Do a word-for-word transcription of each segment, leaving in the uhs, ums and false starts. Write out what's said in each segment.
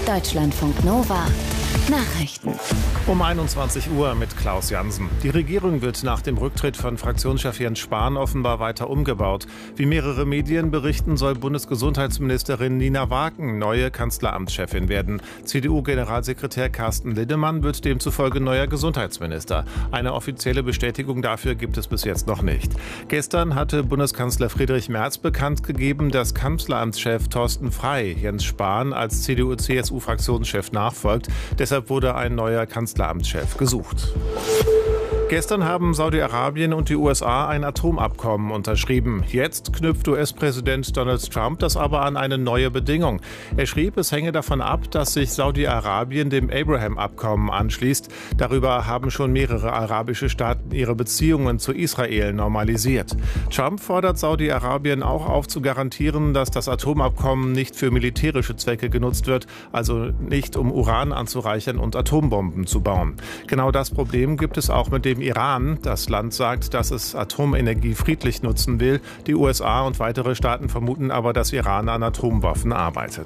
Deutschlandfunk Nova Nachrichten. Um einundzwanzig Uhr mit Klaus Jansen. Die Regierung wird nach dem Rücktritt von Fraktionschef Jens Spahn offenbar weiter umgebaut. Wie mehrere Medien berichten, soll Bundesgesundheitsministerin Nina Waken neue Kanzleramtschefin werden. C D U-Generalsekretär Carsten Linnemann wird demzufolge neuer Gesundheitsminister. Eine offizielle Bestätigung dafür gibt es bis jetzt noch nicht. Gestern hatte Bundeskanzler Friedrich Merz bekannt gegeben, dass Kanzleramtschef Thorsten Frey Jens Spahn als C D U-C S U-Fraktionschef nachfolgt. Deshalb wurde ein neuer Kanzleramtschef gesucht. Gestern haben Saudi-Arabien und die U S A ein Atomabkommen unterschrieben. Jetzt knüpft U S-Präsident Donald Trump das aber an eine neue Bedingung. Er schrieb, es hänge davon ab, dass sich Saudi-Arabien dem Abraham-Abkommen anschließt. Darüber haben schon mehrere arabische Staaten ihre Beziehungen zu Israel normalisiert. Trump fordert Saudi-Arabien auch auf zu garantieren, dass das Atomabkommen nicht für militärische Zwecke genutzt wird, also nicht um Uran anzureichern und Atombomben zu bauen. Genau das Problem gibt es auch mit dem Iran. Das Land sagt, dass es Atomenergie friedlich nutzen will. Die U S A und weitere Staaten vermuten aber, dass Iran an Atomwaffen arbeitet.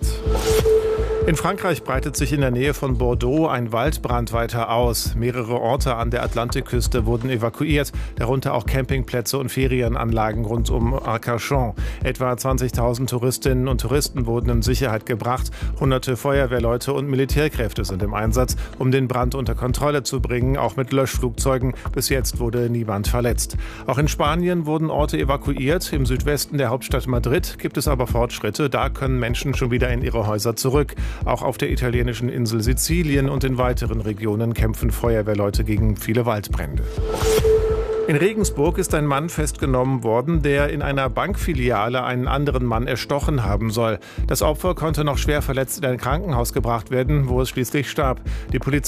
In Frankreich breitet sich in der Nähe von Bordeaux ein Waldbrand weiter aus. Mehrere Orte an der Atlantikküste wurden evakuiert, darunter auch Campingplätze und Ferienanlagen rund um Arcachon. Etwa zwanzigtausend Touristinnen und Touristen wurden in Sicherheit gebracht. Hunderte Feuerwehrleute und Militärkräfte sind im Einsatz, um den Brand unter Kontrolle zu bringen, auch mit Löschflugzeugen. Bis jetzt wurde niemand verletzt. Auch in Spanien wurden Orte evakuiert. Im Südwesten der Hauptstadt Madrid gibt es aber Fortschritte. Da können Menschen schon wieder in ihre Häuser zurück. Auch auf der italienischen Insel Sizilien und in weiteren Regionen kämpfen Feuerwehrleute gegen viele Waldbrände. In Regensburg ist ein Mann festgenommen worden, der in einer Bankfiliale einen anderen Mann erstochen haben soll. Das Opfer konnte noch schwer verletzt in ein Krankenhaus gebracht werden, wo es schließlich starb. Die Polizei